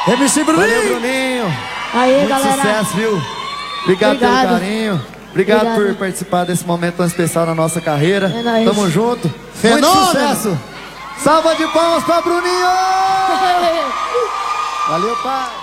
MC Bruninho. Valeu, Bruninho. Aí, muito galera. sucesso, viu? Obrigado pelo carinho. Obrigado por participar desse momento tão especial na nossa carreira. É nóis. Tamo junto. Fenômeno. Muito sucesso. Salva de palmas pra Bruninho. Valeu, pai.